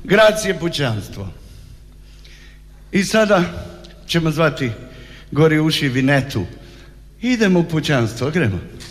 Gracije pućanstvo. I sada ćemo zvati gori uši Vinetu. Idemo u pućanstvo, gremo.